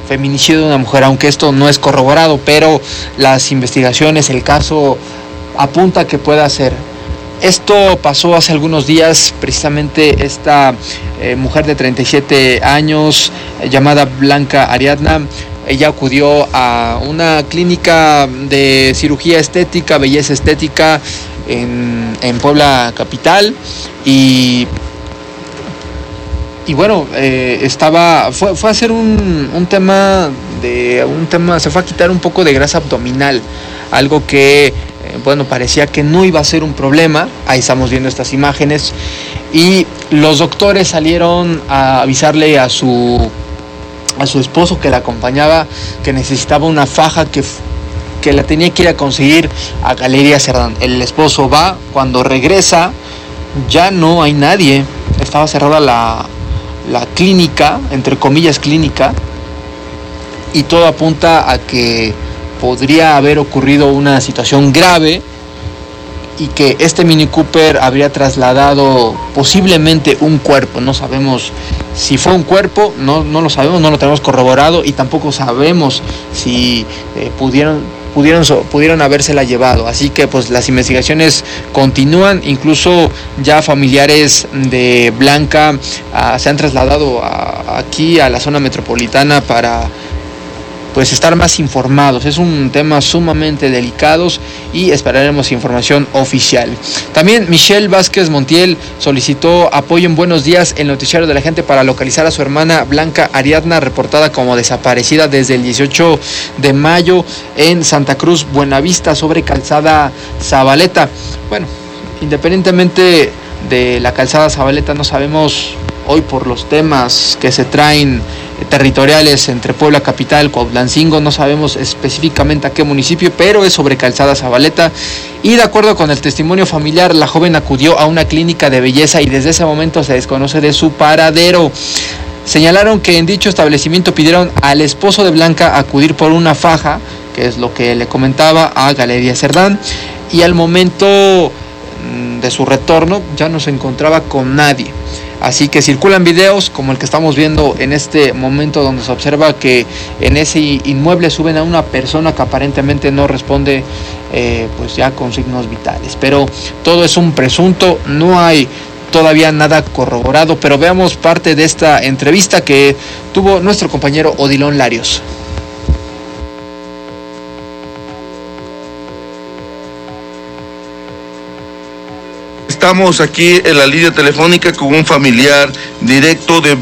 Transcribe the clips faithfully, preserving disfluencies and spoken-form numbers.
feminicidio de una mujer, aunque esto no es corroborado, pero las investigaciones, el caso apunta que pueda ser. Esto pasó hace algunos días, precisamente esta eh, mujer de treinta y siete años, eh, llamada Blanca Ariadna. Ella acudió a una clínica de cirugía estética, belleza estética en, en Puebla capital y, y bueno, eh, estaba fue, fue a hacer un, un tema de un tema, se fue a quitar un poco de grasa abdominal, algo que eh, bueno, parecía que no iba a ser un problema. Ahí estamos viendo estas imágenes y los doctores salieron a avisarle a su a su esposo que la acompañaba que necesitaba una faja que, que la tenía que ir a conseguir a Galería Cerdán. El esposo va, cuando regresa ya no hay nadie, estaba cerrada la, la clínica, entre comillas clínica, y todo apunta a que podría haber ocurrido una situación grave y que este Mini Cooper habría trasladado posiblemente un cuerpo. No sabemos si fue un cuerpo, no, no lo sabemos, no lo tenemos corroborado y tampoco sabemos si eh, pudieron, pudieron, pudieron habérsela llevado. Así que pues las investigaciones continúan, incluso ya familiares de Blanca uh, se han trasladado a, aquí a la zona metropolitana para pues estar más informados. Es un tema sumamente delicado y esperaremos información oficial. También Michelle Vázquez Montiel solicitó apoyo en Buenos Días, el noticiario de la gente, para localizar a su hermana Blanca Ariadna, reportada como desaparecida desde el dieciocho de mayo en Santa Cruz, Buenavista, sobre Calzada Zabaleta. Bueno, independientemente de la Calzada Zabaleta, no sabemos hoy, por los temas que se traen territoriales entre Puebla capital, Cuautlancingo, no sabemos específicamente a qué municipio, pero es sobre Calzada Zabaleta. Y de acuerdo con el testimonio familiar, la joven acudió a una clínica de belleza y desde ese momento se desconoce de su paradero. Señalaron que en dicho establecimiento pidieron al esposo de Blanca acudir por una faja, que es lo que le comentaba, a Galería Cerdán, y al momento de su retorno ya no se encontraba con nadie. Así que circulan videos como el que estamos viendo en este momento, donde se observa que en ese inmueble suben a una persona que aparentemente no responde eh, pues ya con signos vitales. Pero todo es un presunto, no hay todavía nada corroborado, pero veamos parte de esta entrevista que tuvo nuestro compañero Odilon Larios. Estamos aquí en la línea telefónica con un familiar directo de...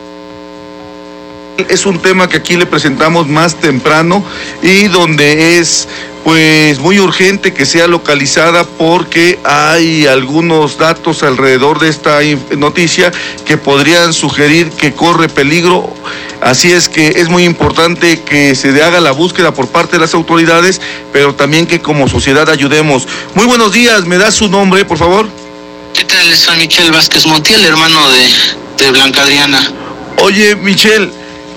Es un tema que aquí le presentamos más temprano y donde es pues muy urgente que sea localizada, porque hay algunos datos alrededor de esta noticia que podrían sugerir que corre peligro. Así es que es muy importante que se haga la búsqueda por parte de las autoridades, pero también que como sociedad ayudemos. Muy buenos días, ¿me da su nombre, por favor? ¿Qué tal? Soy Michelle Vázquez Montiel, hermano de, de Blanca Adriana. Oye, Michelle,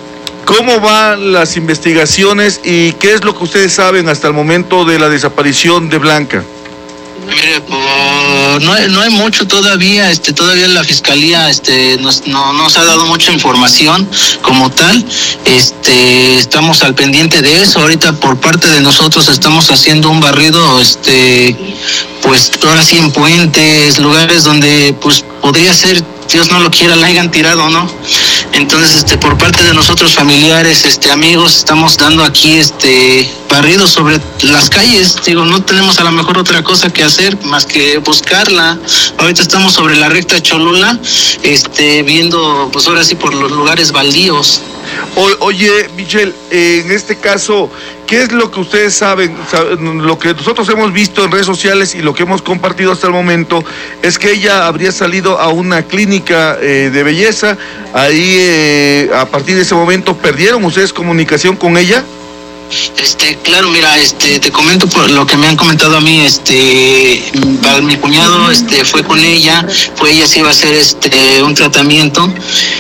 ¿cómo van las investigaciones y qué es lo que ustedes saben hasta el momento de la desaparición de Blanca? Mire, pues, no, hay, no hay mucho todavía, este, todavía la fiscalía, este, nos, no nos ha dado mucha información como tal. Este, estamos al pendiente de eso. Ahorita por parte de nosotros estamos haciendo un barrido, este, pues ahora sí en puentes, lugares donde pues podría ser, Dios no lo quiera, la hayan tirado, ¿no? Entonces, este, por parte de nosotros, familiares, este, amigos, estamos dando aquí, este, barridos sobre las calles. Digo, no tenemos a lo mejor otra cosa que hacer más que buscarla. Ahorita estamos sobre la recta Cholula, este, viendo, pues ahora sí, por los lugares baldíos. O, oye, Michelle, eh, en este caso, ¿qué es lo que ustedes saben? Lo que nosotros hemos visto en redes sociales y lo que hemos compartido hasta el momento es que ella habría salido a una clínica eh, de belleza. Ahí, eh, a partir de ese momento, ¿perdieron ustedes comunicación con ella? Este, claro, mira, este, te comento por lo que me han comentado a mí, este, mi cuñado, este, fue con ella, fue ella se iba a hacer, este, un tratamiento.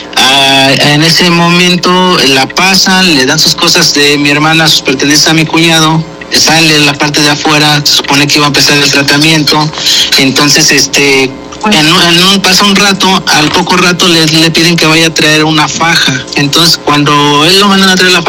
Ah, en ese momento la pasan, le dan sus cosas de mi hermana, sus pertenencias a mi cuñado, sale en la parte de afuera, se supone que iba a empezar el tratamiento, entonces, este, En un, en un, pasa un rato, al poco rato le, le piden que vaya a traer una faja. Entonces, cuando él lo mandan a traer la faja,